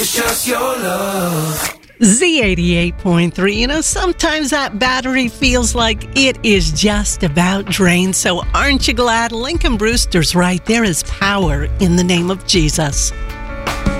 It's just your love. Z88.3. You know, sometimes that battery feels like it is just about drained. So aren't you glad Lincoln Brewster's right? There is power in the name of Jesus.